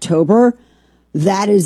October, that is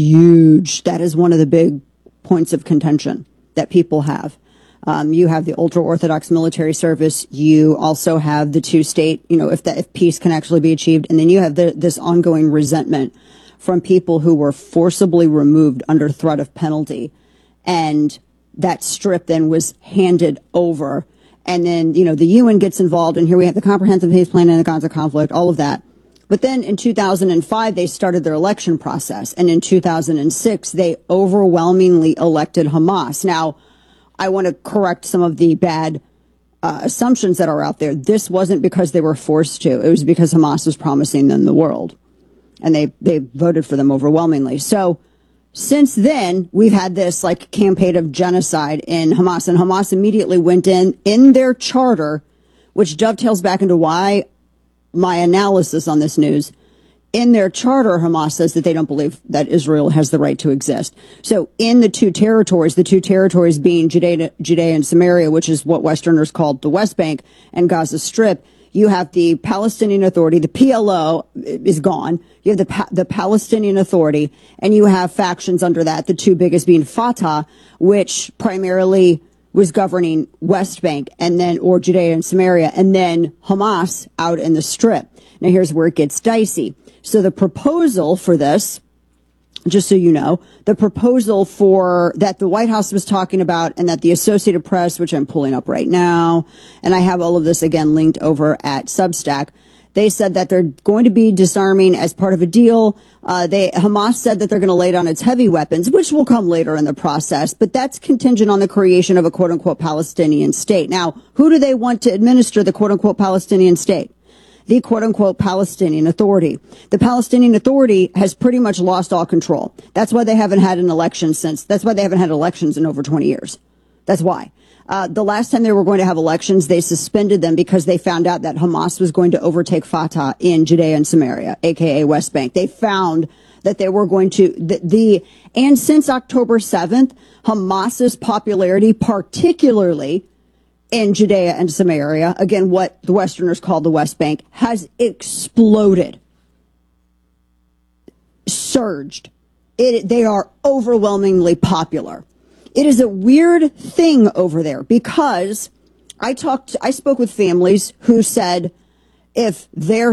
one of the big points of contention that people have. You have the ultra-Orthodox military service. You also have the two-state, if peace can actually be achieved. And then you have this ongoing resentment from people who were forcibly removed under threat of penalty. And that strip then was handed over. And then, the UN gets involved. And here we have the Comprehensive Peace Plan and the Gaza conflict, all of that. But then in 2005, they started their election process. And in 2006, they overwhelmingly elected Hamas. Now, I want to correct some of the bad assumptions that are out there. This wasn't because they were forced to. It was because Hamas was promising them the world. And they voted for them overwhelmingly. So since then, we've had this campaign of genocide in Hamas. And Hamas immediately went in their charter, which dovetails back into why my analysis on this news. In their charter, Hamas says that they don't believe that Israel has the right to exist. So in the two territories being Judea and Samaria, which is what Westerners called the West Bank, and Gaza Strip, you have the Palestinian Authority. The PLO is gone. You have the Palestinian Authority, and you have factions under that, the two biggest being Fatah, which primarily was governing West Bank or Judea and Samaria, and then Hamas out in the Strip. Now here's where it gets dicey. So the proposal for this, just so you know, the proposal for that the White House was talking about and that the Associated Press, which I'm pulling up right now, and I have all of this again linked over at Substack, they said that they're going to be disarming as part of a deal. Hamas said that they're going to lay down its heavy weapons, which will come later in the process, but that's contingent on the creation of a quote-unquote Palestinian state. Now, who do they want to administer the quote-unquote Palestinian state? The quote-unquote Palestinian Authority. The Palestinian Authority has pretty much lost all control. That's why they haven't had an election that's why they haven't had elections in over 20 years. That's why. The last time they were going to have elections, they suspended them because they found out that Hamas was going to overtake Fatah in Judea and Samaria, aka West Bank. They found that they were going to, and since October 7th, Hamas's popularity, particularly in Judea and Samaria, again, what the Westerners call the West Bank, has exploded, surged. They are overwhelmingly popular. It is a weird thing over there because I spoke with families who said if their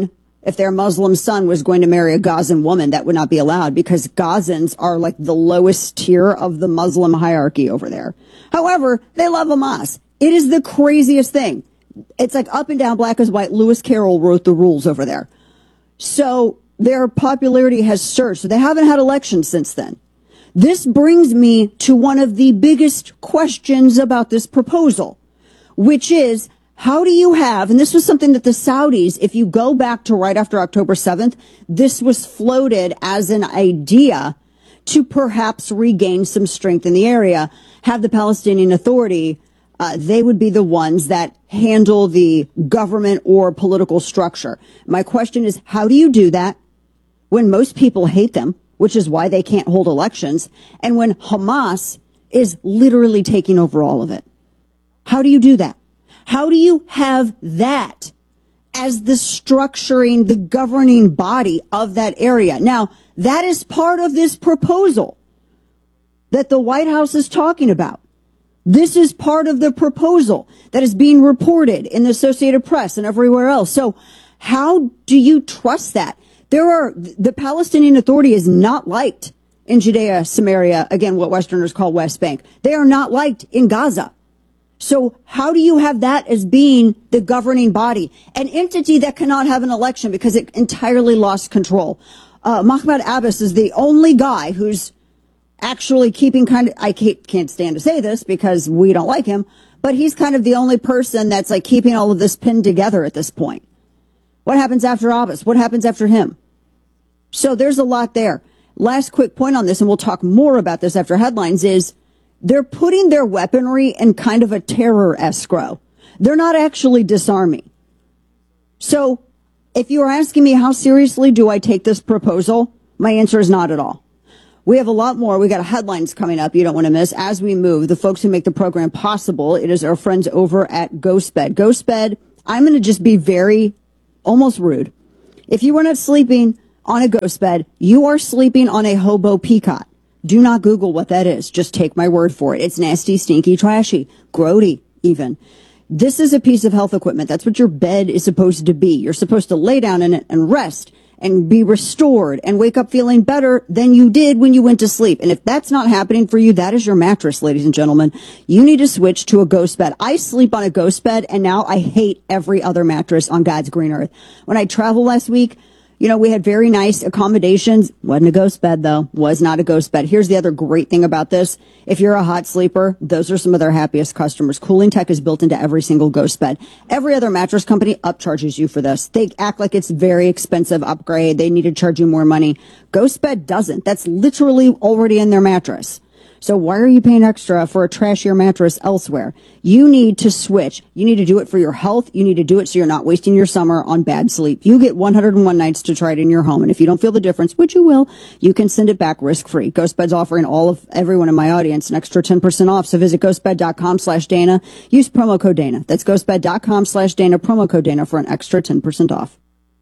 Muslim son was going to marry a Gazan woman, that would not be allowed because Gazans are like the lowest tier of the Muslim hierarchy over there. However, they love Hamas. It is the craziest thing. It's like up and down, black as white. Lewis Carroll wrote the rules over there. So their popularity has surged. So they haven't had elections since then. This brings me to one of the biggest questions about this proposal, which is how do you have, and this was something that the Saudis, if you go back to right after October 7th, this was floated as an idea to perhaps regain some strength in the area, have the Palestinian Authority. They would be the ones that handle the government or political structure. My question is, how do you do that when most people hate them, which is why they can't hold elections, and when Hamas is literally taking over all of it? How do you do that? How do you have that as the structuring, the governing body of that area? Now, that is part of this proposal that the White House is talking about. This is part of the proposal that is being reported in the Associated Press and everywhere else. So how do you trust that? The Palestinian Authority is not liked in Judea, Samaria, again, what Westerners call West Bank. They are not liked in Gaza. So how do you have that as being the governing body? An entity that cannot have an election because it entirely lost control. Mahmoud Abbas is the only guy who's actually keeping I can't stand to say this because we don't like him, but he's kind of the only person that's like keeping all of this pinned together at this point. What happens after Abbas? What happens after him? So there's a lot there. Last quick point on this, and we'll talk more about this after headlines, is they're putting their weaponry in kind of a terror escrow. They're not actually disarming. So if you are asking me how seriously do I take this proposal, my answer is not at all. We have a lot more. We got headlines coming up you don't want to miss as we move. The folks who make the program possible, it is our friends over at GhostBed. GhostBed, I'm going to just be very almost rude. If you were not sleeping on a ghost bed, you are sleeping on a hobo peacocke. Do not Google what that is. Just take my word for it. It's nasty, stinky, trashy, grody even. This is a piece of health equipment. That's what your bed is supposed to be. You're supposed to lay down in it and rest and be restored and wake up feeling better than you did when you went to sleep. And if that's not happening for you, that is your mattress, ladies and gentlemen. You need to switch to a ghost bed. I sleep on a ghost bed, and now I hate every other mattress on God's green earth. When I traveled last week, we had very nice accommodations. Wasn't a ghost bed, though. Was not a ghost bed. Here's the other great thing about this. If you're a hot sleeper, those are some of their happiest customers. Cooling Tech is built into every single ghost bed. Every other mattress company upcharges you for this. They act like it's very expensive upgrade. They need to charge you more money. Ghost bed doesn't. That's literally already in their mattress. So why are you paying extra for a trashier mattress elsewhere? You need to switch. You need to do it for your health. You need to do it so you're not wasting your summer on bad sleep. You get 101 nights to try it in your home. And if you don't feel the difference, which you will, you can send it back risk-free. GhostBed's offering everyone in my audience an extra 10% off. So visit ghostbed.com/Dana. Use promo code Dana. That's ghostbed.com/Dana, promo code Dana for an extra 10% off.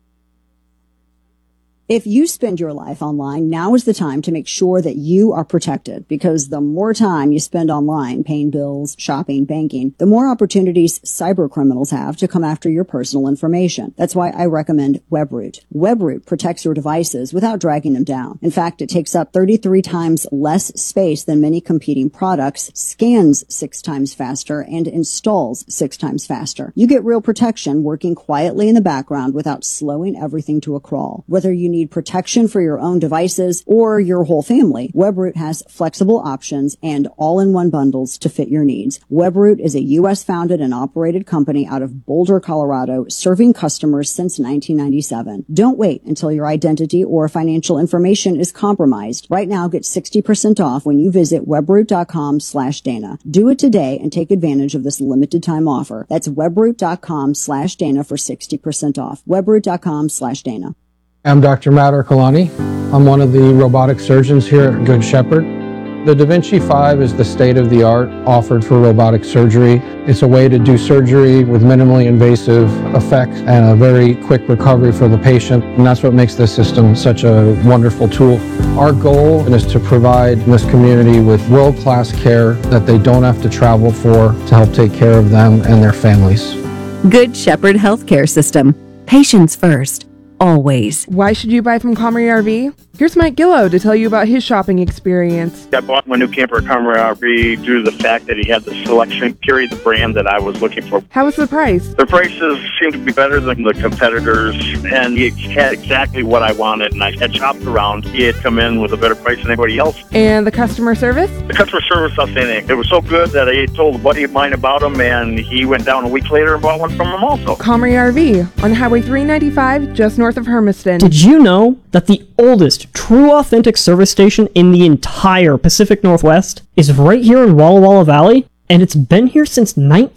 If you spend your life online, now is the time to make sure that you are protected, because the more time you spend online paying bills, shopping, banking, the more opportunities cyber criminals have to come after your personal information. That's why I recommend WebRoot. WebRoot protects your devices without dragging them down. In fact, it takes up 33 times less space than many competing products, scans 6 times faster, and installs 6 times faster. You get real protection working quietly in the background without slowing everything to a crawl. Whether you need protection for your own devices or your whole family, WebRoot has flexible options and all-in-one bundles to fit your needs. WebRoot is a U.S. founded and operated company out of Boulder, Colorado, serving customers since 1997. Don't wait until your identity or financial information is compromised. Right now, get 60% off when you visit webroot.com/Dana. Do it today and take advantage of this limited time offer. That's webroot.com/Dana for 60% off. webroot.com/Dana. I'm Dr. Matt Arcolani. I'm one of the robotic surgeons here at Good Shepherd. The Da Vinci 5 is the state-of-the-art offered for robotic surgery. It's a way to do surgery with minimally invasive effects and a very quick recovery for the patient, and that's what makes this system such a wonderful tool. Our goal is to provide this community with world-class care that they don't have to travel for to help take care of them and their families. Good Shepherd Healthcare System. Patients first. Always. Why should you buy from Comrie RV? Here's Mike Gillow to tell you about his shopping experience. I bought my new camper at Comrie RV due to the fact that he had the selection, period, the brand that I was looking for. How was the price? The prices seemed to be better than the competitors, and he had exactly what I wanted, and I had shopped around. He had come in with a better price than anybody else. And the customer service? The customer service, I'll say anything. It was so good that I told a buddy of mine about him, and he went down a week later and bought one from him also. Comrie RV on Highway 395, just north of Hermiston. Did you know that the oldest true authentic service station in the entire Pacific Northwest is right here in Walla Walla Valley? And it's been here since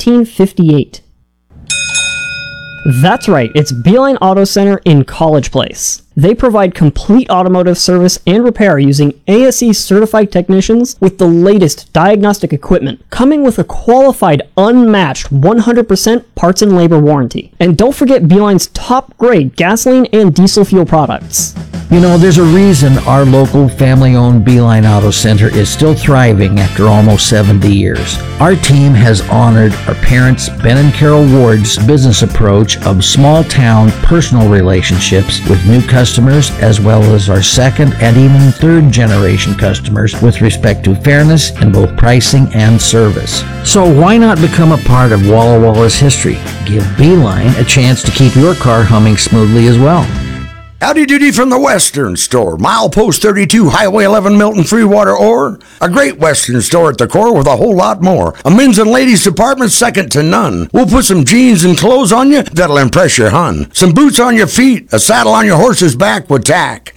1958. That's right, it's Beeline Auto Center in College Place. They provide complete automotive service and repair using ASE certified technicians with the latest diagnostic equipment, coming with a qualified, unmatched 100% parts and labor warranty. And don't forget Beeline's top grade gasoline and diesel fuel products. You know, there's a reason our local family-owned Beeline Auto Center is still thriving after almost 70 years. Our team has honored our parents, Ben and Carol Ward's business approach of small-town personal relationships with new customers, as well as our second and even third generation customers with respect to fairness in both pricing and service. So why not become a part of Walla Walla's history? Give Beeline a chance to keep your car humming smoothly as well. Howdy doody from the Western Store, milepost 32, Highway 11, Milton, Freewater, or a great Western store at the core with a whole lot more. A men's and ladies department second to none. We'll put some jeans and clothes on you that'll impress your hun. Some boots on your feet, a saddle on your horse's back with tack.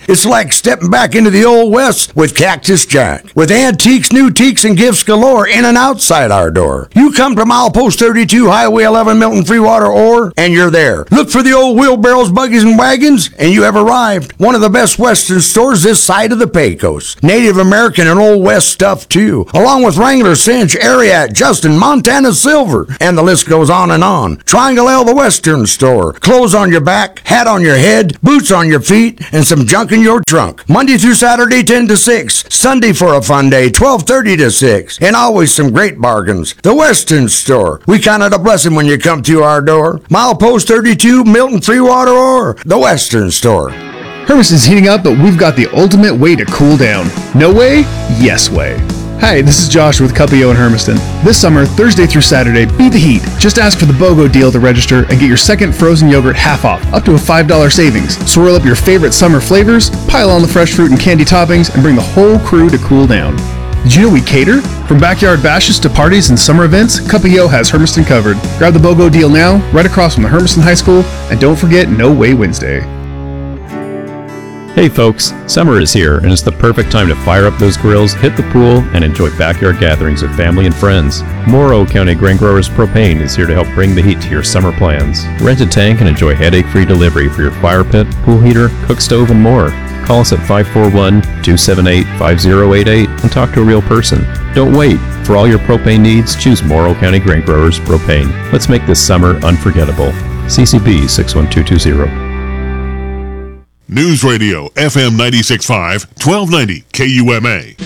It's like stepping back into the Old West with Cactus Jack. With antiques, new teaks, and gifts galore in and outside our door. You come to Milepost 32, Highway 11, Milton Freewater, Ore, and you're there. Look for the old wheelbarrows, buggies, and wagons, and you have arrived. One of the best Western stores this side of the Pecos. Native American and Old West stuff, too. Along with Wrangler, Cinch, Ariat, Justin, Montana Silver, and the list goes on and on. Triangle L, the Western store. Clothes on your back, hat on your head, boots on your feet, and some junk in your trunk. Monday through Saturday, 10 to 6. Sunday for a fun day, 12:30 to 6. And always some great bargains. The Western store. We count it a blessing when you come through our door. Milepost 32, Milton Freewater, or the Western store. Hermiston's heating up, but we've got the ultimate way to cool down. No way? Yes way. Hi, this is Josh with Cuppio in Hermiston. This summer, Thursday through Saturday, beat the heat. Just ask for the BOGO deal to register and get your second frozen yogurt half off, up to a $5 savings. Swirl up your favorite summer flavors, pile on the fresh fruit and candy toppings, and bring the whole crew to cool down. Did you know we cater? From backyard bashes to parties and summer events, Cuppio has Hermiston covered. Grab the BOGO deal now, right across from the Hermiston High School, and don't forget No Way Wednesday. Hey folks, summer is here and it's the perfect time to fire up those grills, hit the pool, and enjoy backyard gatherings with family and friends. Morrow County Grain Growers Propane is here to help bring the heat to your summer plans. Rent a tank and enjoy headache-free delivery for your fire pit, pool heater, cook stove, and more. Call us at 541-278-5088 and talk to a real person. Don't wait. For all your propane needs, choose Morrow County Grain Growers Propane. Let's make this summer unforgettable. CCB 61220. News Radio, FM 96.5, 1290 KUMA.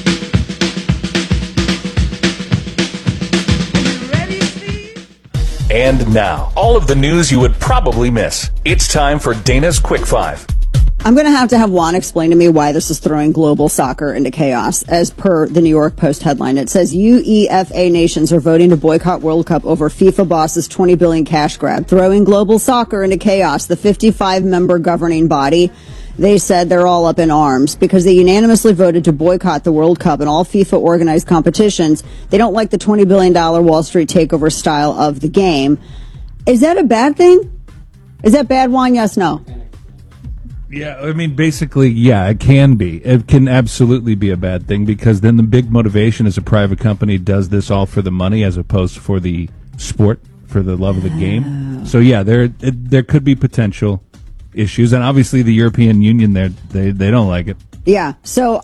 And now, all of the news you would probably miss. It's time for Dana's Quick Five. I'm going to have Juan explain to me why this is throwing global soccer into chaos. As per the New York Post headline, it says UEFA nations are voting to boycott World Cup over FIFA boss's $20 billion cash grab, throwing global soccer into chaos. The 55-member governing body, they said they're all up in arms because they unanimously voted to boycott the World Cup and all FIFA-organized competitions. They don't like the $20 billion Wall Street takeover style of the game. Is that a bad thing? Is that bad, Juan? Yes, no? Yeah, I mean, basically, yeah, it can be. It can absolutely be a bad thing because then the big motivation is a private company does this all for the money as opposed to for the sport, for the love of the game. So, yeah, there could be potential issues. And obviously the European Union, they don't like it. Yeah. So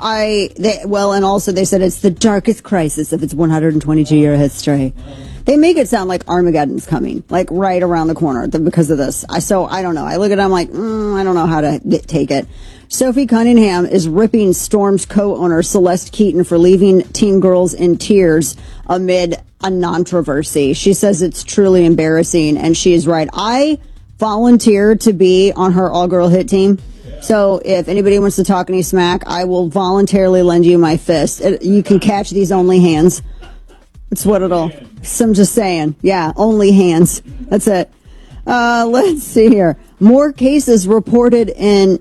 and also they said it's the darkest crisis of its 122-year history. They make it sound like Armageddon's coming, like right around the corner because of this. So I don't know. I look at it, I'm like, I don't know how to take it. Sophie Cunningham is ripping Storm's co-owner Celeste Keaton for leaving teen girls in tears amid a controversy. She says it's truly embarrassing, and she is right. I volunteered to be on her all-girl hit team. So if anybody wants to talk any smack, I will voluntarily lend you my fist. You can catch these only hands. That's what so I'm just saying. Yeah, only hands. That's it. Let's see here. More cases reported in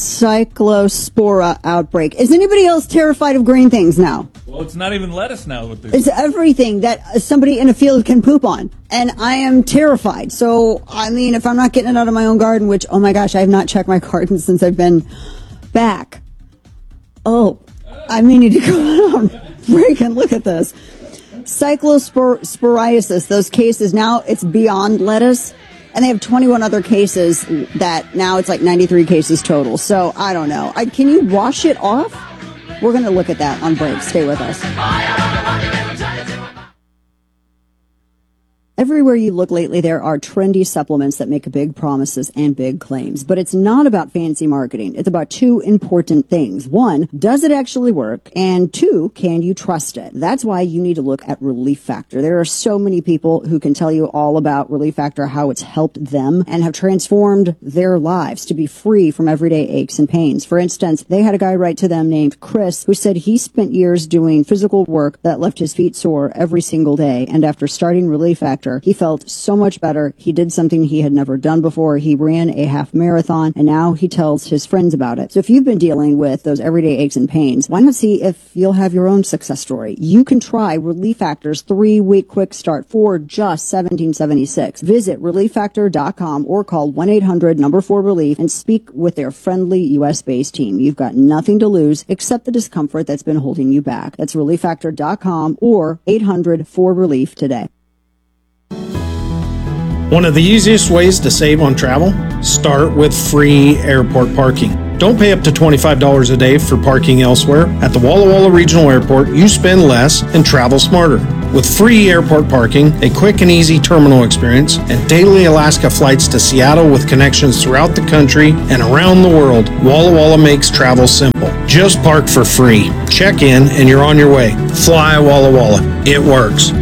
cyclospora outbreak. Is anybody else terrified of green things now? Well, it's not even lettuce now. It's everything that somebody in a field can poop on. And I am terrified. So, I mean, if I'm not getting it out of my own garden, which, oh my gosh, I have not checked my garden since I've been back. Oh, I may need to go on break and look at this. Cyclosporiasis, those cases, now it's beyond lettuce. And they have 21 other cases that now it's like 93 cases total. So I don't know. Can you wash it off? We're going to look at that on break. Stay with us. Everywhere you look lately, there are trendy supplements that make big promises and big claims. But it's not about fancy marketing. It's about two important things. One, does it actually work? And two, can you trust it? That's why you need to look at Relief Factor. There are so many people who can tell you all about Relief Factor, how it's helped them and have transformed their lives to be free from everyday aches and pains. For instance, they had a guy write to them named Chris who said he spent years doing physical work that left his feet sore every single day. And after starting Relief Factor, after. He felt so much better. He did something he had never done before. He ran a half marathon, and now he tells his friends about it. So if you've been dealing with those everyday aches and pains, why not see if you'll have your own success story? You can try Relief Factor's 3-week quick start for just $17.76. Visit ReliefFactor.com or call 1-800-4RELIEF and speak with their friendly U.S.-based team. You've got nothing to lose except the discomfort that's been holding you back. That's ReliefFactor.com or 800-4RELIEF today. One of the easiest ways to save on travel? Start with free airport parking. Don't pay up to $25 a day for parking elsewhere. At the Walla Walla Regional Airport, you spend less and travel smarter. With free airport parking, a quick and easy terminal experience, and daily Alaska flights to Seattle with connections throughout the country and around the world, Walla Walla makes travel simple. Just park for free. Check in and you're on your way. Fly Walla Walla. It works.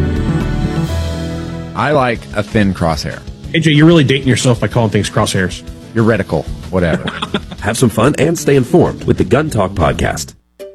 I like a thin crosshair. AJ, you're really dating yourself by calling things crosshairs. You're reticle, whatever. Have some fun and stay informed with the Gun Talk Podcast.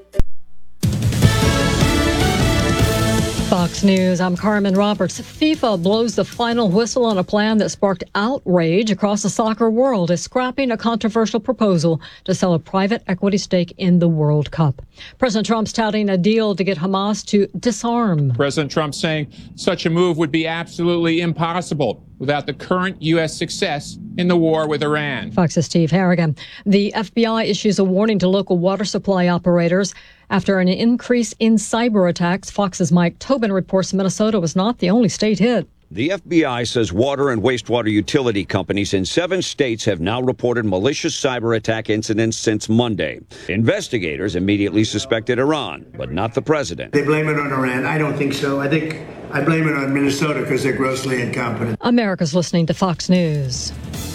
Fox News, I'm Carmen Roberts. FIFA blows the final whistle on a plan that sparked outrage across the soccer world, is scrapping a controversial proposal to sell a private equity stake in the World Cup. President Trump's touting a deal to get Hamas to disarm. President Trump saying such a move would be absolutely impossible without the current U.S. success in the war with Iran. Fox's Steve Harrigan. The FBI issues a warning to local water supply operators after an increase in cyber attacks. Fox's Mike Tobin reports Minnesota was not the only state hit. The FBI says water and wastewater utility companies in 7 states have now reported malicious cyber attack incidents since Monday. Investigators immediately suspected Iran, but not the president. They blame it on Iran. I don't think so. I blame it on Minnesota because they're grossly incompetent. America's listening to Fox News.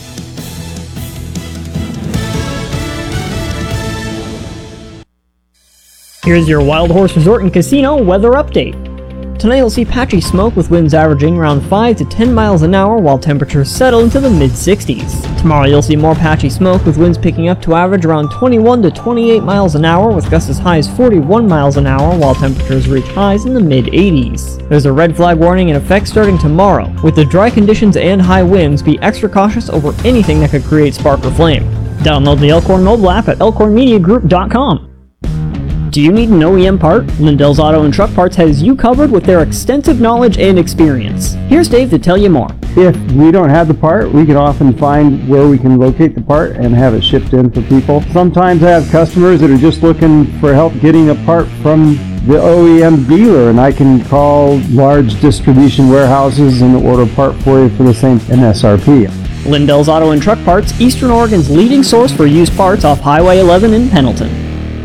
Here's your Wild Horse Resort and Casino weather update. Tonight you'll see patchy smoke with winds averaging around 5 to 10 miles an hour while temperatures settle into the mid-60s. Tomorrow you'll see more patchy smoke with winds picking up to average around 21 to 28 miles an hour with gusts as high as 41 miles an hour while temperatures reach highs in the mid-80s. There's a red flag warning in effect starting tomorrow. With the dry conditions and high winds, be extra cautious over anything that could create spark or flame. Download the Elkhorn mobile app at elkhornmediagroup.com. Do you need an OEM part? Lindell's Auto and Truck Parts has you covered with their extensive knowledge and experience. Here's Dave to tell you more. If we don't have the part, we can often find where we can locate the part and have it shipped in for people. Sometimes I have customers that are just looking for help getting a part from the OEM dealer, and I can call large distribution warehouses and order a part for you for the same MSRP. Lindell's Auto and Truck Parts, Eastern Oregon's leading source for used parts off Highway 11 in Pendleton.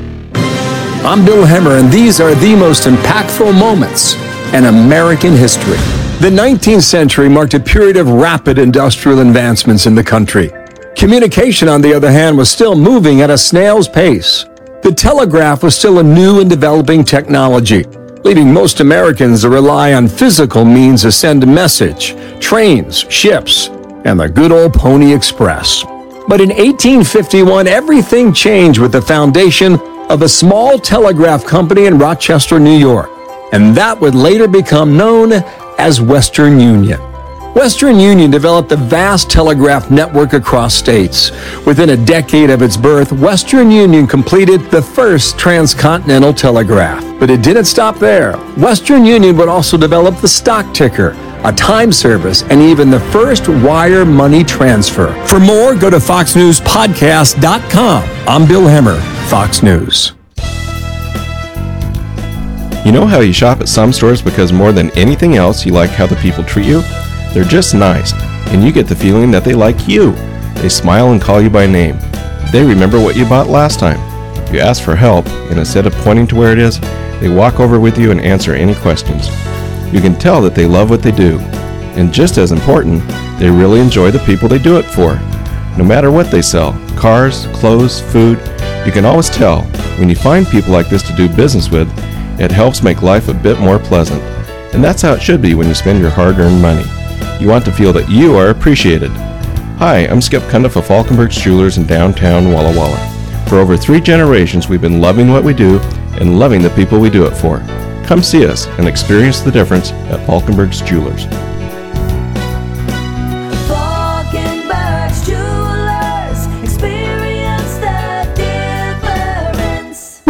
I'm Bill Hemmer, and these are the most impactful moments in American history. The 19th century marked a period of rapid industrial advancements in the country. Communication, on the other hand, was still moving at a snail's pace. The telegraph was still a new and developing technology, leading most Americans to rely on physical means to send a message, trains, ships, and the good old Pony Express. But in 1851, everything changed with the foundation of a small telegraph company in Rochester, New York, and that would later become known as Western Union. Western Union developed a vast telegraph network across states. Within a decade of its birth, Western Union completed the first transcontinental telegraph. But it didn't stop there. Western Union would also develop the stock ticker, a time service, and even the first wire money transfer. For more, go to foxnewspodcast.com. I'm Bill Hemmer, Fox News. You know how you shop at some stores because more than anything else you like how the people treat you? They're just nice, and you get the feeling that they like you. They smile and call you by name. They remember what you bought last time. You ask for help, and instead of pointing to where it is, they walk over with you and answer any questions. You can tell that they love what they do. And just as important, they really enjoy the people they do it for. No matter what they sell, cars, clothes, food, you can always tell. When you find people like this to do business with, it helps make life a bit more pleasant. And that's how it should be when you spend your hard-earned money. You want to feel that you are appreciated. Hi, I'm Skip Cundiff of Falkenberg's Jewelers in downtown Walla Walla. For over 3 generations, we've been loving what we do and loving the people we do it for. Come see us and experience the difference at Falkenberg's Jewelers.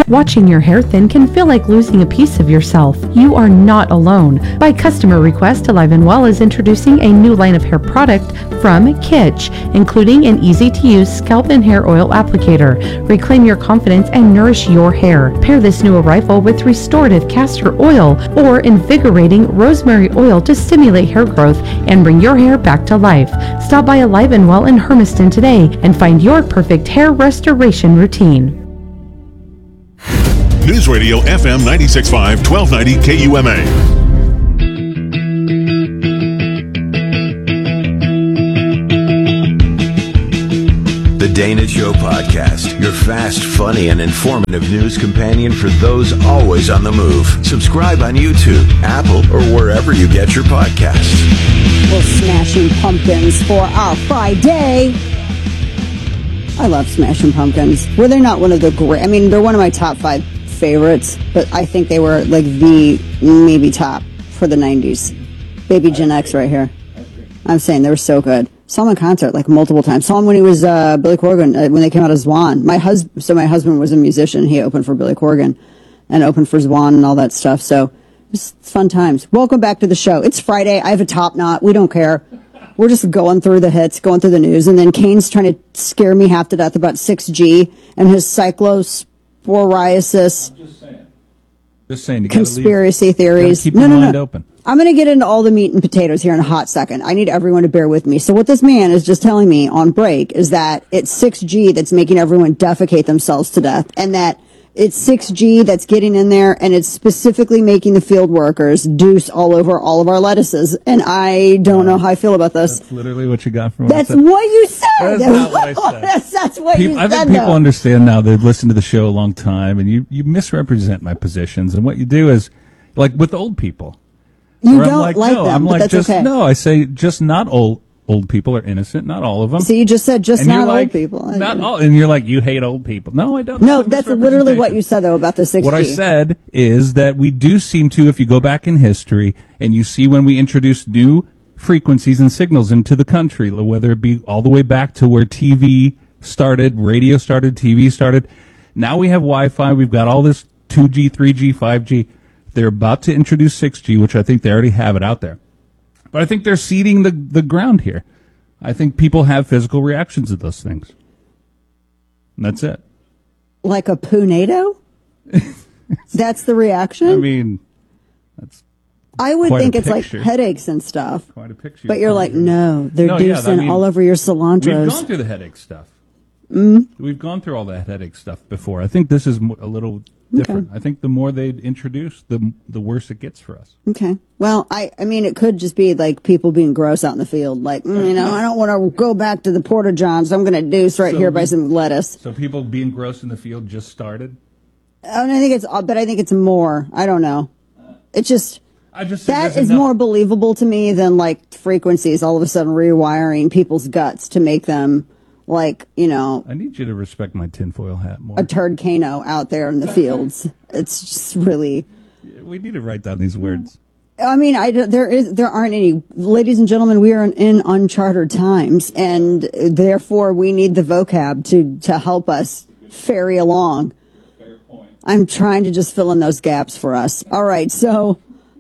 Watching your hair thin can feel like losing a piece of yourself. You are not alone. By customer request, Alive and Well is introducing a new line of hair product from Kitsch, including an easy-to-use scalp and hair oil applicator. Reclaim your confidence and nourish your hair. Pair this new arrival with restorative castor oil or invigorating rosemary oil to stimulate hair growth and bring your hair back to life. Stop by Alive and Well in Hermiston today and find your perfect hair restoration routine. News Radio FM 96.5, 1290 KUMA. The Dana Show Podcast, your fast, funny, and informative news companion for those always on the move. Subscribe on YouTube, Apple, or wherever you get your podcasts. We're Smashing Pumpkins for our Friday. I love Smashing Pumpkins. Were they not one of the great? I mean, they're one of my top 5 favorites, but I think they were like the maybe top for the 90s. Baby Gen X right here. I'm saying they were so good. Saw him in concert like multiple times. Saw him when he was Billy Corgan when they came out as Zwan. My husband was a musician. He opened for Billy Corgan and opened for Zwan and all that stuff. So it's fun times. Welcome back to the show. It's Friday. I have a top knot. We don't care. We're just going through the hits, going through the news, and then Kane's trying to scare me half to death about 6G and his cyclosporiasis. Just saying. Conspiracy theories. Keep your mind open. I'm going to get into all the meat and potatoes here in a hot second. I need everyone to bear with me. So what this man is just telling me on break is that it's 6G that's making everyone defecate themselves to death, and that it's 6G that's getting in there, and it's specifically making the field workers deuce all over all of our lettuces. And I don't know how I feel about this. That's literally what you got from That's what you said. That's not what I said. That's what you said. I think people understand now. They've listened to the show a long time, and you misrepresent my positions. And what you do is, like with old people. You don't like them, I'm but like, that's just, okay. No, I say just not old people are innocent, not all of them. So you just said just And you're not like, old people. Not all, and you're like, you hate old people. No, I don't. No, that's literally what you said, though, about the 6G. What I said is that we do seem to, if you go back in history and you see when we introduced new frequencies and signals into the country, whether it be all the way back to where TV started, radio started, TV started. Now we have Wi-Fi. We've got all this 2G, 3G, 5G. They're about to introduce 6G, which I think they already have it out there. But I think they're seeding the ground here. I think people have physical reactions to those things. And that's it. Like a punado? That's the reaction? I mean, that's I would quite think a it's like picture. headaches and stuff. Quite a picture. But you're like, no, they're No, yeah, deucing I mean, all over your cilantros. We've gone through the headache stuff. We've gone through all that headache stuff before. I think this is a little different. I think the more they introduce, the worse it gets for us. Okay. Well, I mean, it could just be like people being gross out in the field. Like, I don't want to go back to the Porta Johns. I'm going to deuce right here by some lettuce. So people being gross in the field just started? I think it's more. I don't know. It's just, that is more believable to me than like frequencies all of a sudden rewiring people's guts to make them like, I need you to respect my tinfoil hat more. a turd cano out there in the fields. It's just really. We need to write down these words. I mean, there aren't any. Ladies and gentlemen, we are in uncharted times, and therefore we need the vocab to help us ferry along. Fair point. I'm trying to just fill in those gaps for us. All right, so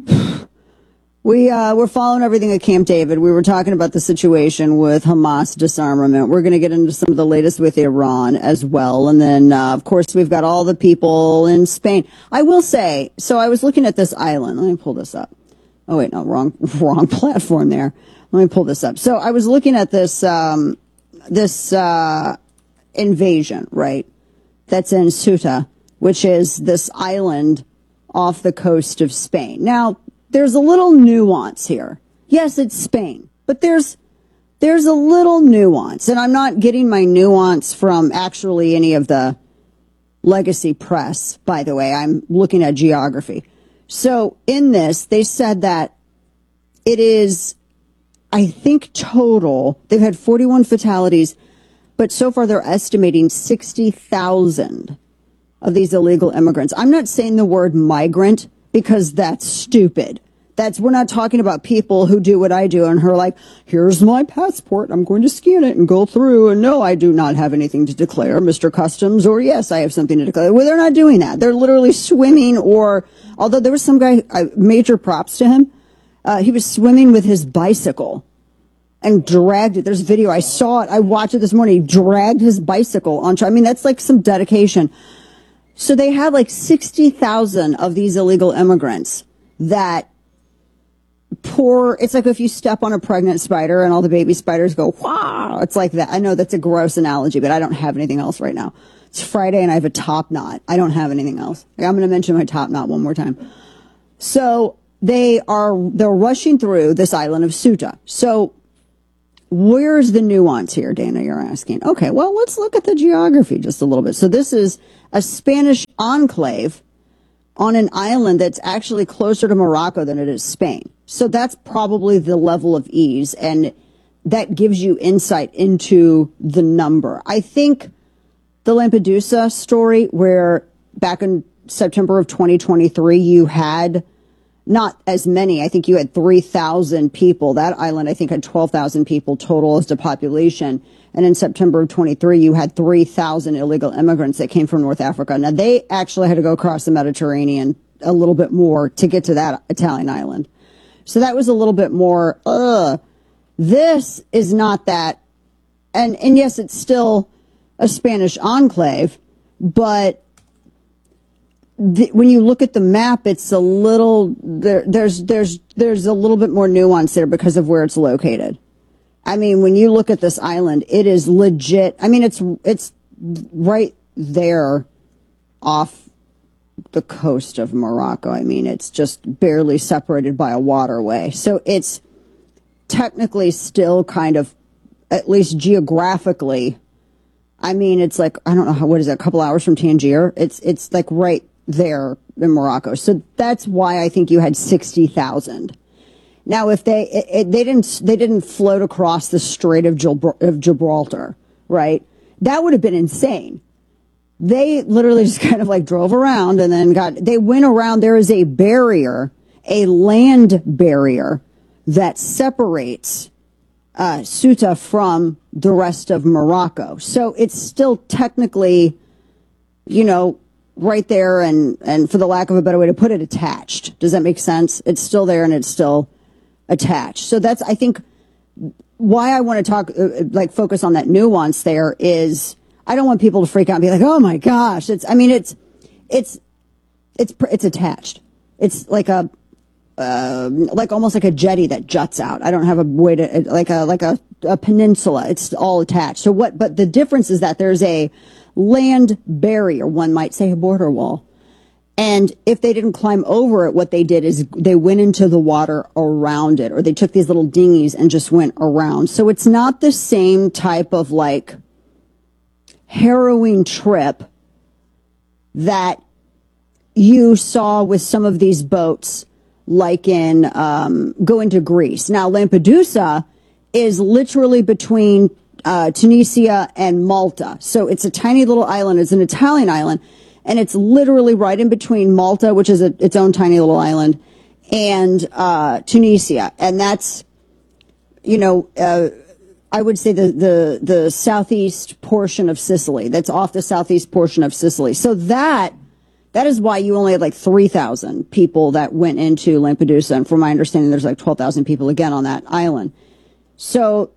we're following everything at Camp David. We were talking about the situation with Hamas disarmament. We're going to get into some of the latest with Iran as well. And then, of course, we've got all the people in Spain. I will say, so I was looking at this island. Let me pull this up. Oh, wait, no, wrong platform there. Let me pull this up. So I was looking at this invasion, right? That's in Ceuta, which is this island off the coast of Spain. Now, there's a little nuance here. Yes, it's Spain, but there's a little nuance, and I'm not getting my nuance from actually any of the legacy press, by the way. I'm looking at geography. So in this, they said that it is, I think total, they've had 41 fatalities, but so far they're estimating 60,000 of these illegal immigrants. I'm not saying the word migrant because that's stupid. We're not talking about people who do what I do and are like, here's my passport. I'm going to scan it and go through. And no, I do not have anything to declare, Mr. Customs, or yes, I have something to declare. Well, they're not doing that. They're literally swimming, or although there was some guy, major props to him. He was swimming with his bicycle and dragged it. There's video. I saw it. I watched it this morning. He dragged his bicycle on. I mean, that's like some dedication. So they have like 60,000 of these illegal immigrants that pour. It's like if you step on a pregnant spider and all the baby spiders go, wow. It's like that. I know that's a gross analogy, but I don't have anything else right now. It's Friday and I have a top knot. I don't have anything else. I'm going to mention my top knot one more time. So they're rushing through this island of Ceuta. So where's the nuance here, Dana, you're asking? Okay, well, let's look at the geography just a little bit. So this is a Spanish enclave on an island that's actually closer to Morocco than it is Spain. So that's probably the level of ease, and that gives you insight into the number. I think the Lampedusa story, where back in September of 2023, you had not as many. I think you had 3,000 people. That island, I think, had 12,000 people total as the population. And in September of 23, you had 3,000 illegal immigrants that came from North Africa. Now, they actually had to go across the Mediterranean a little bit more to get to that Italian island. So that was a little bit more, This is not that. And yes, it's still a Spanish enclave, but when you look at the map, it's a little there's a little bit more nuance there because of where it's located. I mean, when you look at this island, it is legit. I mean, it's right there off the coast of Morocco. I mean, it's just barely separated by a waterway. So it's technically still kind of, at least geographically, I mean, it's like, I don't know what is it, a couple hours from Tangier? It's like right there in Morocco. So that's why I think you had 60,000. Now, if they didn't float across the Strait of Gibraltar, right? That would have been insane. They literally just kind of like drove around and then they went around. There is a barrier, a land barrier that separates Ceuta from the rest of Morocco. So it's still technically, right there and for the lack of a better way to put it, attached. Does that make sense? It's still there and it's still attached. So that's, I think, why I want to talk, focus on that nuance there is I don't want people to freak out and be like, oh my gosh, it's attached. It's like almost like a jetty that juts out. I don't have a way to, like a peninsula. It's all attached. But the difference is that there's a land barrier, one might say a border wall. And if they didn't climb over it, what they did is they went into the water around it, or they took these little dinghies and just went around. So it's not the same type of like harrowing trip that you saw with some of these boats, like in going to Greece. Now, Lampedusa is literally between Tunisia and Malta. So it's a tiny little island. It's an Italian island. And it's literally right in between Malta, which is its own tiny little island, and Tunisia. And that's, I would say the southeast portion of Sicily. That's off the southeast portion of Sicily. So that is why you only had like 3,000 people that went into Lampedusa. And from my understanding, there's like 12,000 people again on that island. So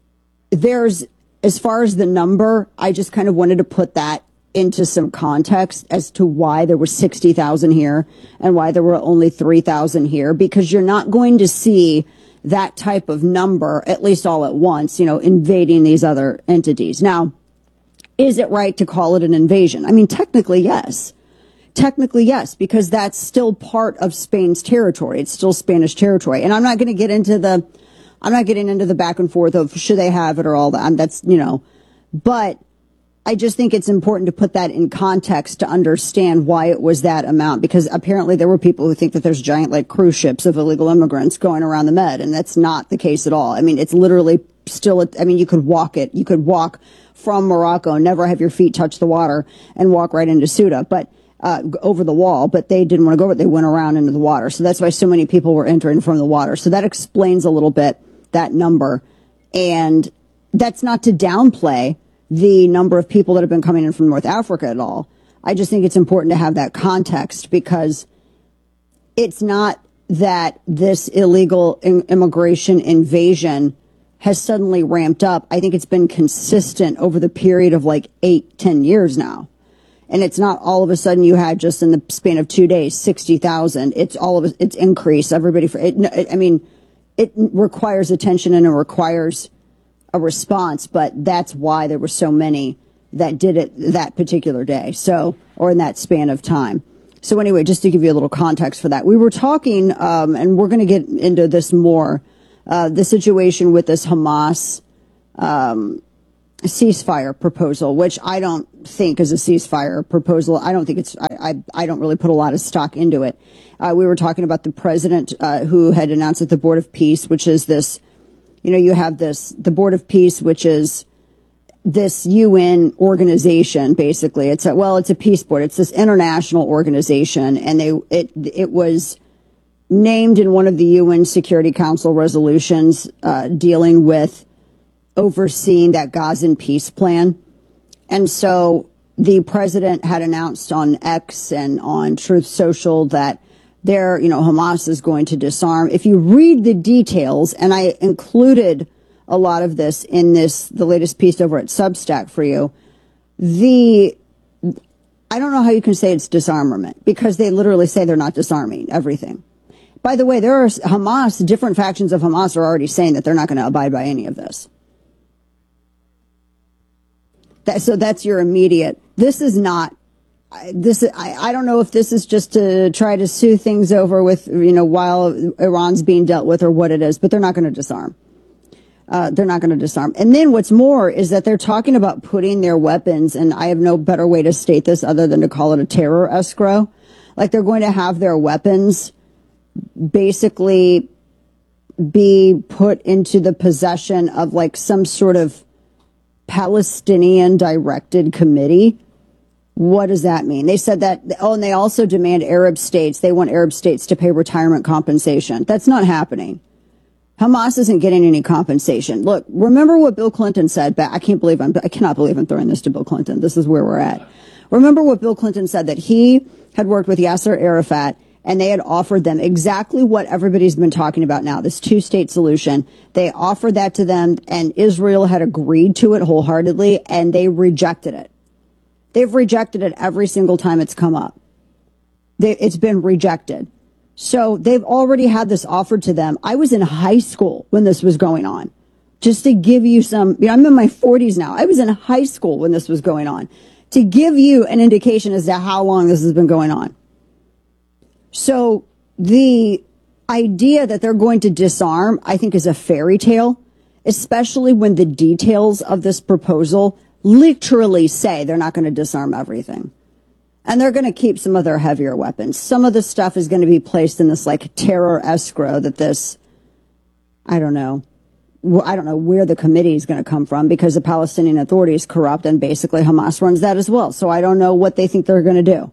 as far as the number, I just kind of wanted to put that into some context as to why there were 60,000 here and why there were only 3,000 here, because you're not going to see that type of number, at least all at once, invading these other entities. Now, is it right to call it an invasion? I mean, technically, yes. Technically, yes, because that's still part of Spain's territory. It's still Spanish territory. And I'm not going to get into the back and forth of should they have it or all that. That's, but I just think it's important to put that in context to understand why it was that amount, because apparently there were people who think that there's giant like cruise ships of illegal immigrants going around the Med, and that's not the case at all. I mean, it's literally still, you could walk it. You could walk from Morocco, never have your feet touch the water, and walk right into Ceuta. But over the wall, but they didn't want to go over it. They went around into the water. So that's why so many people were entering from the water. So that explains a little bit that number. And that's not to downplay the number of people that have been coming in from North Africa at all. I just think it's important to have that context, because it's not that this illegal immigration invasion has suddenly ramped up. I think it's been consistent over the period of like 8-10 years now. And it's not all of a sudden you had just in the span of 2 days, 60,000. It's all of it. It's increased. Everybody it requires attention and it requires a response, but that's why there were so many that did it that particular day. So, or in that span of time. So anyway, just to give you a little context for that, we were talking, and we're going to get into this more, the situation with this Hamas, ceasefire proposal, which I don't think is a ceasefire proposal. I don't think it's, I don't really put a lot of stock into it. We were talking about the president, who had announced that the Board of Peace, which is this, you have the Board of Peace, which is this UN organization, basically. It's a peace board. It's this international organization, and it was named in one of the UN Security Council resolutions, dealing with overseeing that Gazan peace plan. And so the president had announced on X and on Truth Social that Hamas is going to disarm. If you read the details, and I included a lot of this in the latest piece over at Substack for you, I don't know how you can say it's disarmament, because they literally say they're not disarming everything. By the way, there are different factions of Hamas are already saying that they're not going to abide by any of this. So that's your immediate. This is not. I don't know if this is just to try to soothe things over with, while Iran's being dealt with, or what it is, but they're not going to disarm. They're not going to disarm. And then what's more is that they're talking about putting their weapons, and I have no better way to state this other than to call it a terror escrow. Like, they're going to have their weapons basically be put into the possession of like some sort of Palestinian directed committee. What does that mean? They said that, and they also demand they want Arab states to pay retirement compensation. That's not happening. Hamas isn't getting any compensation. Look, remember what Bill Clinton said back. I cannot believe I'm throwing this to Bill Clinton. This is where we're at. Remember what Bill Clinton said, that he had worked with Yasser Arafat, and they had offered them exactly what everybody's been talking about now, this two-state solution. They offered that to them, and Israel had agreed to it wholeheartedly, and they rejected it. They've rejected it every single time it's come up. It's been rejected. So they've already had this offered to them. I was in high school when this was going on. Just to give you some, I'm in my 40s now. I was in high school when this was going on. To give you an indication as to how long this has been going on. So the idea that they're going to disarm, I think, is a fairy tale, especially when the details of this proposal literally say they're not going to disarm everything. And they're going to keep some of their heavier weapons. Some of the stuff is going to be placed in this like terror escrow that this, I don't know where the committee is going to come from, because the Palestinian Authority is corrupt, and basically Hamas runs that as well. So I don't know what they think they're going to do.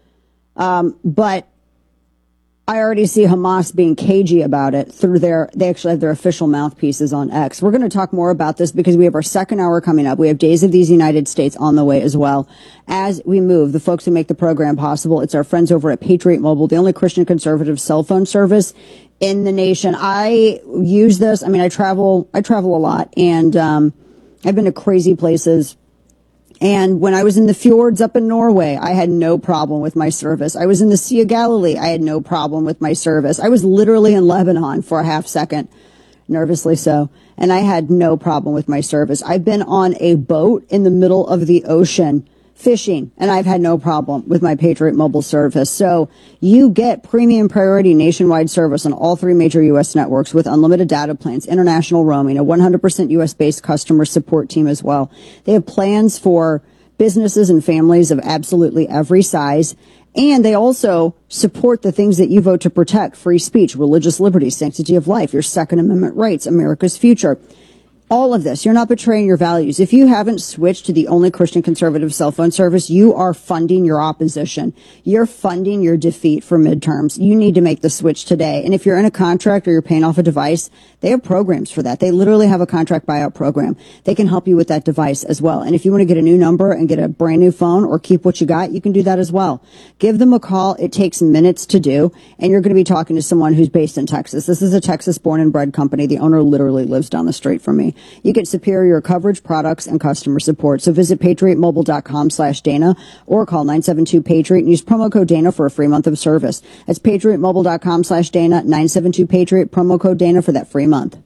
But I already see Hamas being cagey about it through they actually have their official mouthpieces on X. We're going to talk more about this because we have our second hour coming up. We have Days of These United States on the way as well. As we move, the folks who make the program possible, it's our friends over at Patriot Mobile, the only Christian conservative cell phone service in the nation. I use this. I mean, I travel a lot, and I've been to crazy places. And when I was in the fjords up in Norway, I had no problem with my service. I was in the Sea of Galilee. I had no problem with my service. I was literally in Lebanon for a half second, nervously so, and I had no problem with my service. I've been on a boat in the middle of the ocean fishing, and I've had no problem with my Patriot Mobile service. So you get premium priority nationwide service on all three major U.S. networks with unlimited data plans, international roaming, a 100% U.S.-based customer support team as well. They have plans for businesses and families of absolutely every size. And they also support the things that you vote to protect: free speech, religious liberty, sanctity of life, your Second Amendment rights, America's future. All of this, you're not betraying your values. If you haven't switched to the only Christian conservative cell phone service, you are funding your opposition. You're funding your defeat for midterms. You need to make the switch today. And if you're in a contract or you're paying off a device, they have programs for that. They literally have a contract buyout program. They can help you with that device as well. And if you want to get a new number and get a brand new phone or keep what you got, you can do that as well. Give them a call. It takes minutes to do. And you're going to be talking to someone who's based in Texas. This is a Texas born and bred company. The owner literally lives down the street from me. You get superior coverage, products, and customer support. So visit patriotmobile.com/Dana or call 972-PATRIOT and use promo code Dana for a free month of service. That's patriotmobile.com/Dana, 972-PATRIOT, promo code Dana for that free month.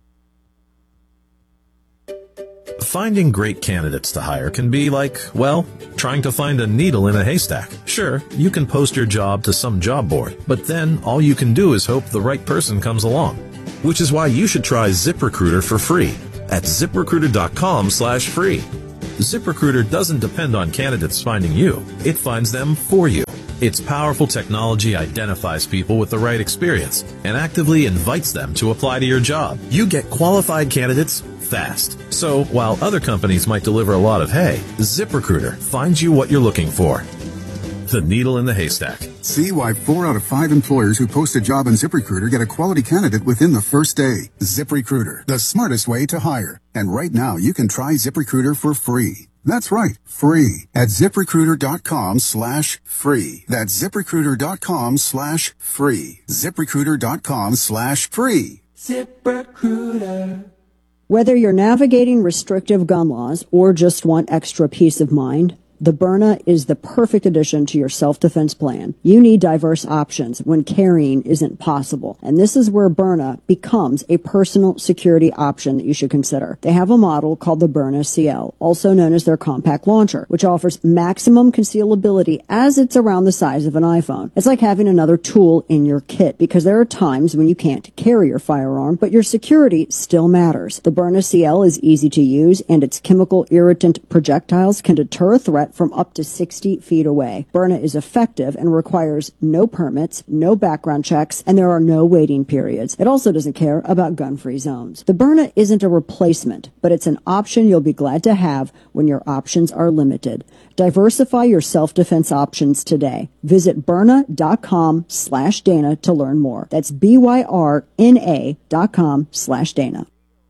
Finding great candidates to hire can be like, well, trying to find a needle in a haystack. Sure, you can post your job to some job board, but then all you can do is hope the right person comes along. Which is why you should try ZipRecruiter for free at ZipRecruiter.com/free. ZipRecruiter doesn't depend on candidates finding you. It finds them for you. Its powerful technology identifies people with the right experience and actively invites them to apply to your job. You get qualified candidates fast. So while other companies might deliver a lot of hay, ZipRecruiter finds you what you're looking for. The needle in the haystack. See why 4 out of 5 employers who post a job on ZipRecruiter get a quality candidate within the first day. ZipRecruiter, the smartest way to hire. And right now, you can try ZipRecruiter for free. That's right, free at ZipRecruiter.com/free. That's ZipRecruiter.com/free. ZipRecruiter.com/free. ZipRecruiter. Whether you're navigating restrictive gun laws or just want extra peace of mind, the Byrna is the perfect addition to your self-defense plan. You need diverse options when carrying isn't possible. And this is where Byrna becomes a personal security option that you should consider. They have a model called the Byrna CL, also known as their compact launcher, which offers maximum concealability as it's around the size of an iPhone. It's like having another tool in your kit because there are times when you can't carry your firearm, but your security still matters. The Byrna CL is easy to use, and its chemical irritant projectiles can deter a threat from up to 60 feet away. Byrna is effective and requires no permits, no background checks, and there are no waiting periods. It also doesn't care about gun-free zones. The Byrna isn't a replacement, but it's an option you'll be glad to have when your options are limited. Diversify your self-defense options today. Visit Byrna.com/Dana to learn more. That's BYRNA.com/Dana.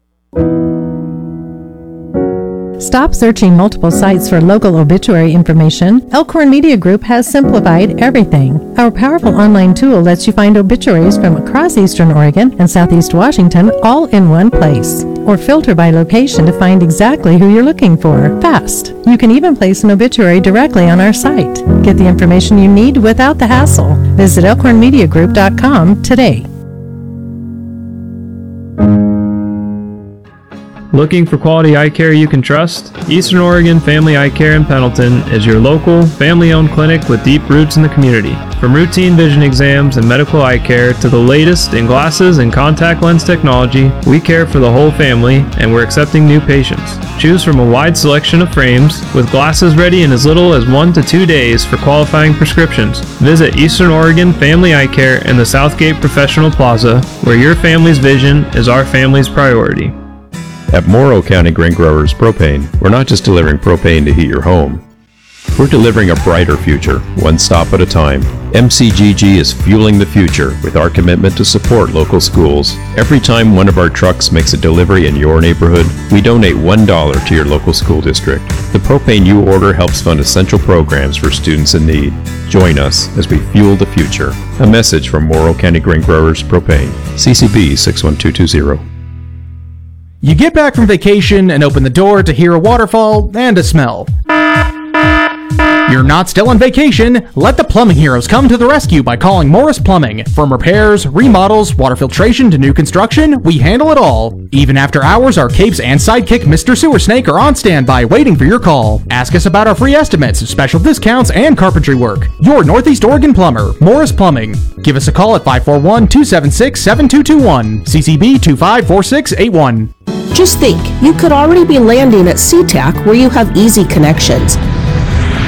Stop searching multiple sites for local obituary information. Elkhorn Media Group has simplified everything. Our powerful online tool lets you find obituaries from across Eastern Oregon and Southeast Washington all in one place. Or filter by location to find exactly who you're looking for. Fast. You can even place an obituary directly on our site. Get the information you need without the hassle. Visit elkhornmediagroup.com today. Looking for quality eye care you can trust? Eastern Oregon Family Eye Care in Pendleton is your local, family-owned clinic with deep roots in the community. From routine vision exams and medical eye care to the latest in glasses and contact lens technology, we care for the whole family and we're accepting new patients. Choose from a wide selection of frames with glasses ready in as little as 1 to 2 days for qualifying prescriptions. Visit Eastern Oregon Family Eye Care in the Southgate Professional Plaza, where your family's vision is our family's priority. At Morrow County Grain Growers Propane, we're not just delivering propane to heat your home. We're delivering a brighter future, one stop at a time. MCGG is fueling the future with our commitment to support local schools. Every time one of our trucks makes a delivery in your neighborhood, we donate $1 to your local school district. The propane you order helps fund essential programs for students in need. Join us as we fuel the future. A message from Morrow County Grain Growers Propane, CCB 61220. You get back from vacation and open the door to hear a waterfall and a smell. You're not still on vacation. Let the plumbing heroes come to the rescue by calling Morris Plumbing. From repairs, remodels, water filtration to new construction, we handle it all. Even after hours, our capes and sidekick Mr. Sewer Snake are on standby waiting for your call. Ask us about our free estimates, special discounts, and carpentry work. Your Northeast Oregon plumber, Morris Plumbing. Give us a call at 541-276-7221. CCB 254681. Just think, you could already be landing at SeaTac where you have easy connections.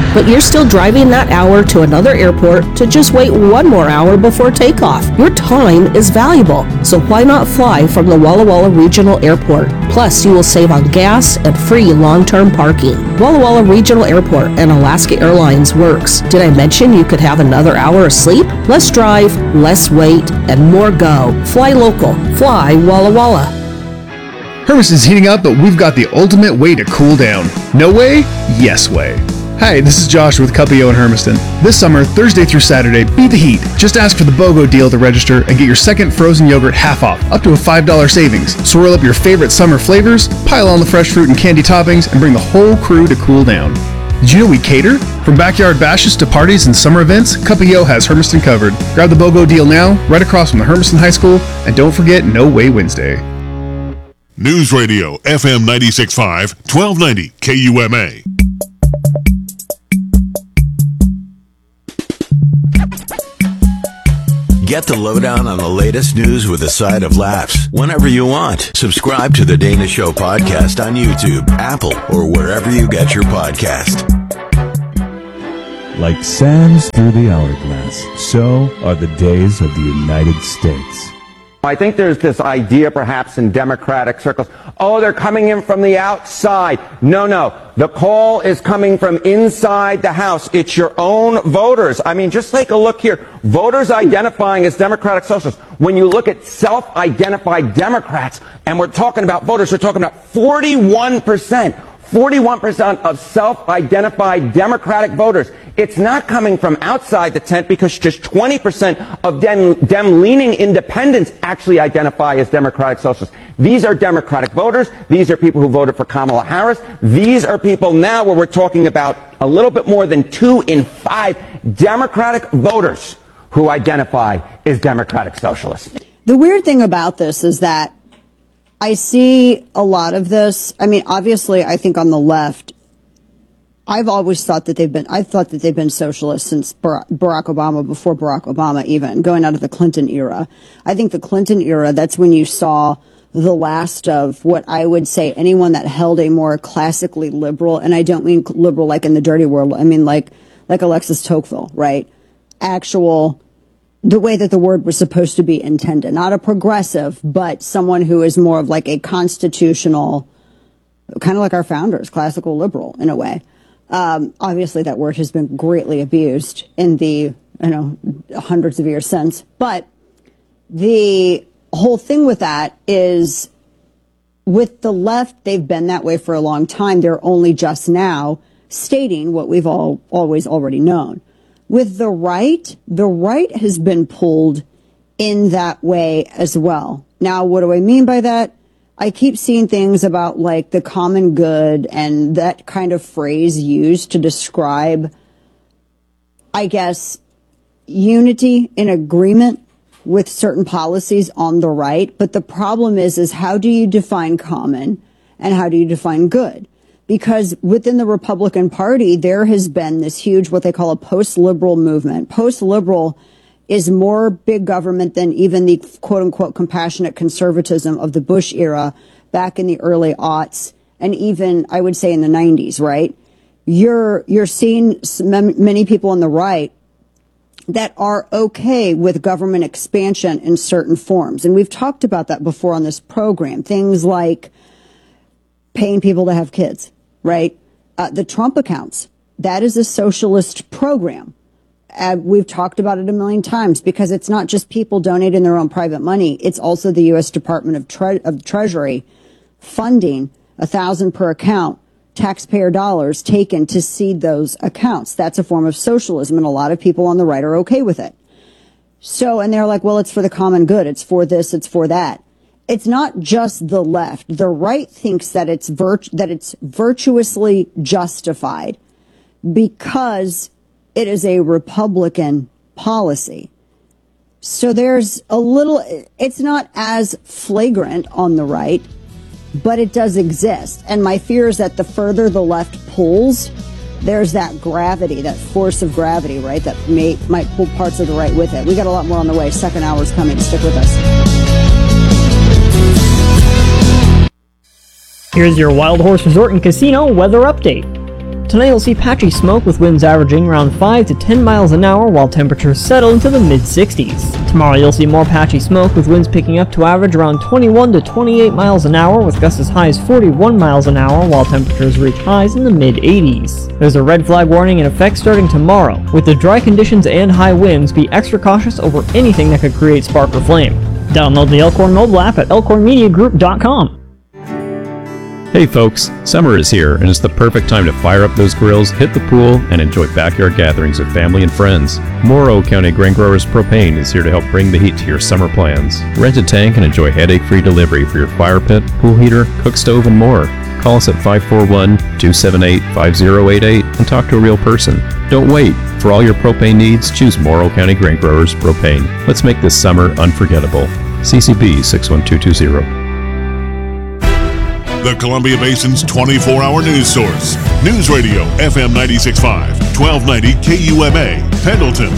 but you're still driving that hour to another airport to just wait one more hour before takeoff. Your time is valuable, so why not fly from the Walla Walla Regional Airport? Plus, you will save on gas and free long-term parking. Walla Walla Regional Airport and Alaska Airlines works. Did I mention you could have another hour of sleep? Less drive, less wait, and more go. Fly local. Fly Walla Walla. Hermiston's heating up, but we've got the ultimate way to cool down. No way? Yes way. Hi, this is Josh with Cuppio in Hermiston. This summer, Thursday through Saturday, beat the heat. Just ask for the BOGO deal to register and get your second frozen yogurt half off, up to a $5 savings. Swirl up your favorite summer flavors, pile on the fresh fruit and candy toppings, and bring the whole crew to cool down. Did you know we cater? From backyard bashes to parties and summer events, Cuppio has Hermiston covered. Grab the BOGO deal now, right across from the Hermiston High School, and don't forget No Way Wednesday. News Radio, FM 96.5, 1290 KUMA. Get the lowdown on the latest news with a side of laughs whenever you want. Subscribe to the Dana Show podcast on YouTube, Apple, or wherever you get your podcast. Like sands through the hourglass, so are the days of the United States. I think there's this idea perhaps in Democratic circles, oh, they're coming in from the outside. No. The call is coming from inside the House. It's your own voters. I mean, just take a look here. Voters identifying as Democratic Socialists. When you look at self-identified Democrats, and we're talking about voters, we're talking about 41%. 41% of self-identified Democratic voters. It's not coming from outside the tent because just 20% of Dem-leaning independents actually identify as Democratic Socialists. These are Democratic voters. These are people who voted for Kamala Harris. These are people now where we're talking about a little bit more than 2 in 5 Democratic voters who identify as Democratic Socialists. The weird thing about this is that I see a lot of this. I mean, obviously, I think on the left, I've always thought that they've been socialist since Barack Obama, before Barack Obama even, going out of the Clinton era. I think the Clinton era, that's when you saw the last of what I would say anyone that held a more classically liberal, and I don't mean liberal like in the dirty world, I mean like Alexis Tocqueville, right? Actual, the way that the word was supposed to be intended. Not a progressive, but someone who is more of like a constitutional, kind of like our founders, classical liberal in a way. Obviously that word has been greatly abused in the, hundreds of years since. But the whole thing with that is with the left, they've been that way for a long time. They're only just now stating what we've always already known. With the right has been pulled in that way as well. Now, what do I mean by that? I keep seeing things about like the common good and that kind of phrase used to describe, I guess, unity in agreement with certain policies on the right. But the problem is how do you define common and how do you define good? Because within the Republican Party, there has been this huge, what they call a post-liberal movement. Post-liberal is more big government than even the quote-unquote compassionate conservatism of the Bush era back in the early aughts and even, I would say, in the 90s, right? You're seeing many people on the right that are okay with government expansion in certain forms. And we've talked about that before on this program. Things like paying people to have kids, right? The Trump accounts, that is a socialist program. We've talked about it a million times because it's not just people donating their own private money. It's also the U.S. Department of Treasury funding $1,000 per account, taxpayer dollars taken to seed those accounts. That's a form of socialism, and a lot of people on the right are okay with it. So, and they're like, well, it's for the common good. It's for this. It's for that. It's not just the left. The right thinks that it's virtuously justified because it is a Republican policy. So there's a little, it's not as flagrant on the right, but it does exist. And my fear is that the further the left pulls, there's that gravity, that force of gravity, right, that might pull parts of the right with it. We got a lot more on the way. Second hour's coming. Stick with us. Here's your Wild Horse Resort and Casino weather update. Tonight you'll see patchy smoke with winds averaging around 5 to 10 miles an hour while temperatures settle into the mid-60s. Tomorrow you'll see more patchy smoke with winds picking up to average around 21 to 28 miles an hour with gusts as high as 41 miles an hour while temperatures reach highs in the mid-80s. There's a red flag warning in effect starting tomorrow. With the dry conditions and high winds, be extra cautious over anything that could create spark or flame. Download the Elkhorn mobile app at elkhornmediagroup.com. Hey folks, summer is here and it's the perfect time to fire up those grills, hit the pool, and enjoy backyard gatherings with family and friends. Morrow County Grain Growers Propane is here to help bring the heat to your summer plans. Rent a tank and enjoy headache-free delivery for your fire pit, pool heater, cook stove, and more. Call us at 541-278-5088 and talk to a real person. Don't wait. For all your propane needs, choose Morrow County Grain Growers Propane. Let's make this summer unforgettable. CCB 61220. The Columbia Basin's 24-hour news source. News Radio, FM 96.5, 1290 KUMA, Pendleton.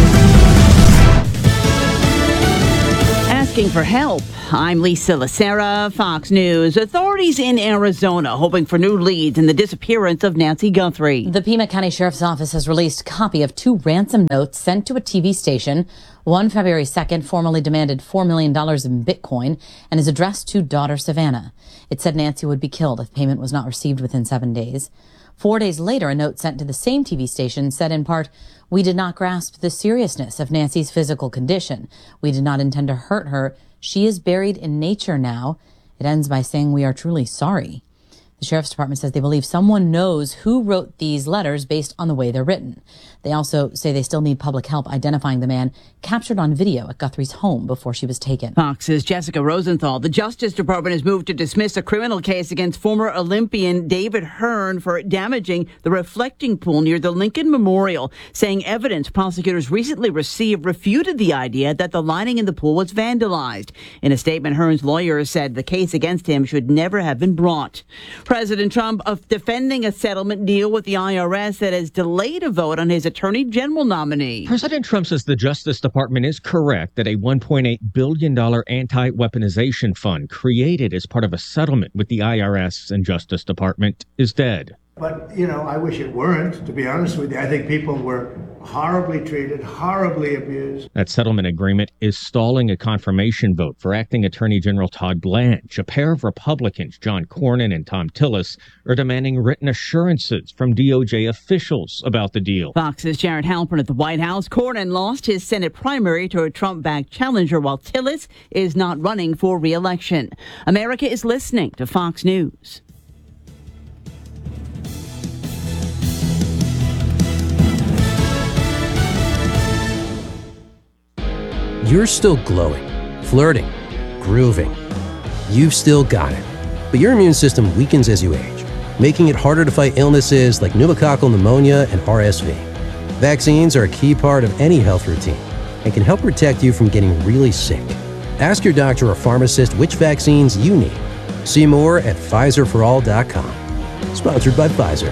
Asking for help. I'm Lisa Lacera, Fox News. Authorities in Arizona hoping for new leads in the disappearance of Nancy Guthrie. The Pima County Sheriff's Office has released a copy of 2 ransom notes sent to a TV station. One, February 2nd, formally demanded $4 million in Bitcoin and is addressed to daughter Savannah. It said Nancy would be killed if payment was not received within 7 days. 4 days later, a note sent to the same TV station said in part, "We did not grasp the seriousness of Nancy's physical condition. We did not intend to hurt her. She is buried in nature now." It ends by saying, "We are truly sorry." The Sheriff's Department says they believe someone knows who wrote these letters based on the way they're written. They also say they still need public help identifying the man captured on video at Guthrie's home before she was taken. Fox's Jessica Rosenthal. The Justice Department has moved to dismiss a criminal case against former Olympian David Hearn for damaging the reflecting pool near the Lincoln Memorial, saying evidence prosecutors recently received refuted the idea that the lining in the pool was vandalized. In a statement, Hearn's lawyers said the case against him should never have been brought. President Trump defending a settlement deal with the IRS that has delayed a vote on his Attorney General nominee. President Trump says the Justice Department is correct that a $1.8 billion anti-weaponization fund created as part of a settlement with the IRS and Justice Department is dead. But, I wish it weren't, to be honest with you. I think people were horribly treated, horribly abused. That settlement agreement is stalling a confirmation vote for acting Attorney General Todd Blanche. A pair of Republicans, John Cornyn and Tom Tillis, are demanding written assurances from DOJ officials about the deal. Fox's Jared Halpern at the White House. Cornyn lost his Senate primary to a Trump-backed challenger, while Tillis is not running for re-election. America is listening to Fox News. You're still glowing, flirting, grooving. You've still got it. But your immune system weakens as you age, making it harder to fight illnesses like pneumococcal pneumonia and RSV. Vaccines are a key part of any health routine and can help protect you from getting really sick. Ask your doctor or pharmacist which vaccines you need. See more at PfizerForAll.com. Sponsored by Pfizer.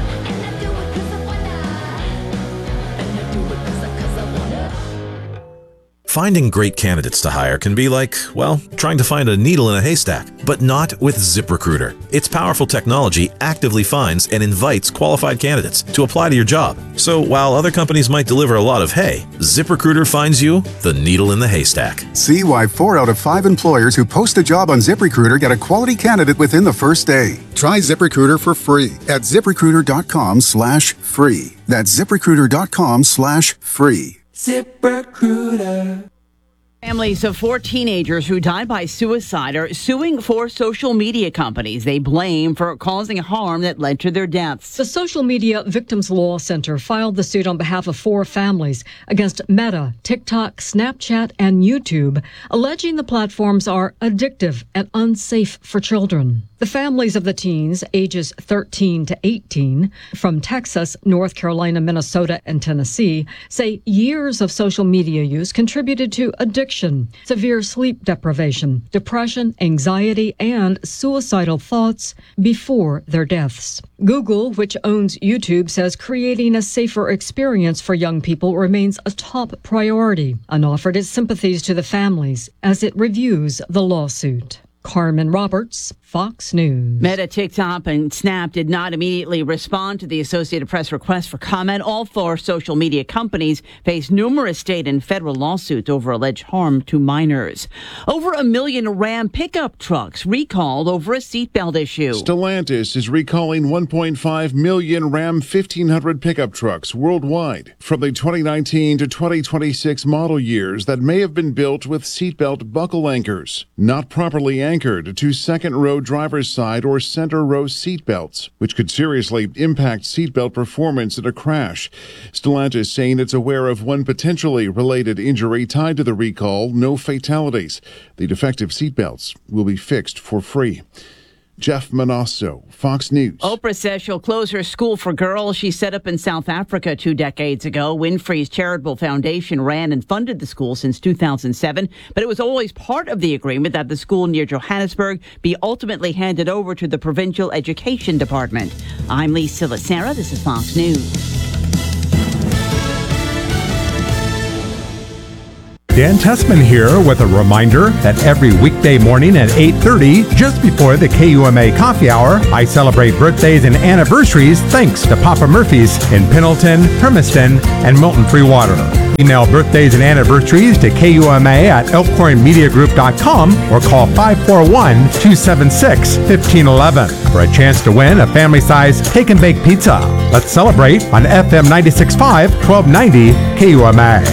Finding great candidates to hire can be like, well, trying to find a needle in a haystack, but not with ZipRecruiter. Its powerful technology actively finds and invites qualified candidates to apply to your job. So while other companies might deliver a lot of hay, ZipRecruiter finds you the needle in the haystack. See why 4 out of 5 employers who post a job on ZipRecruiter get a quality candidate within the first day. Try ZipRecruiter for free at ZipRecruiter.com/free. That's ZipRecruiter.com/free. ZipRecruiter. Families of 4 teenagers who died by suicide are suing 4 social media companies they blame for causing harm that led to their deaths. The Social Media Victims Law Center filed the suit on behalf of 4 families against Meta, TikTok, Snapchat, and YouTube, alleging the platforms are addictive and unsafe for children. The families of the teens, ages 13 to 18, from Texas, North Carolina, Minnesota, and Tennessee, say years of social media use contributed to addiction, severe sleep deprivation, depression, anxiety, and suicidal thoughts before their deaths. Google, which owns YouTube, says creating a safer experience for young people remains a top priority and offered its sympathies to the families as it reviews the lawsuit. Carmen Roberts, Fox News. Meta, TikTok, and Snap did not immediately respond to the Associated Press request for comment. All four social media companies face numerous state and federal lawsuits over alleged harm to minors. Over 1 million Ram pickup trucks recalled over a seatbelt issue. Stellantis is recalling 1.5 million Ram 1500 pickup trucks worldwide from the 2019 to 2026 model years that may have been built with seatbelt buckle anchors, not properly anchored to second-row driver's side or center row seatbelts, which could seriously impact seatbelt performance in a crash. Stellantis saying it's aware of one potentially related injury tied to the recall, no fatalities. The defective seatbelts will be fixed for free. Jeff Manasso, Fox News. Oprah says she'll close her school for girls she set up in South Africa 2 decades ago. Winfrey's charitable foundation ran and funded the school since 2007, but it was always part of the agreement that the school near Johannesburg be ultimately handed over to the Provincial Education Department. I'm Lisa Lacera. This is Fox News. Dan Tessman here with a reminder that every weekday morning at 8:30, just before the KUMA coffee hour, I celebrate birthdays and anniversaries thanks to Papa Murphy's in Pendleton, Hermiston, and Milton Free Water. Email birthdays and anniversaries to KUMA at elkhornmediagroup.com or call 541-276-1511 for a chance to win a family-sized take and bake pizza. Let's celebrate on FM 96.5, 1290 KUMA.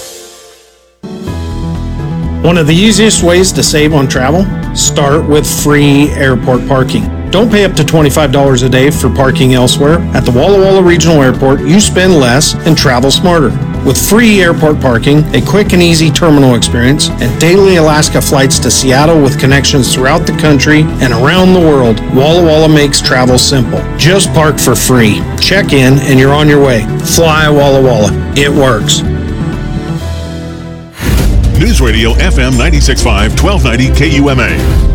One of the easiest ways to save on travel? Start with free airport parking. Don't pay up to $25 a day for parking elsewhere. At the Walla Walla Regional Airport, you spend less and travel smarter. With free airport parking, a quick and easy terminal experience, and daily Alaska flights to Seattle with connections throughout the country and around the world, Walla Walla makes travel simple. Just park for free. Check in and you're on your way. Fly Walla Walla. It works. News Radio FM 96.5, 1290 KUMA.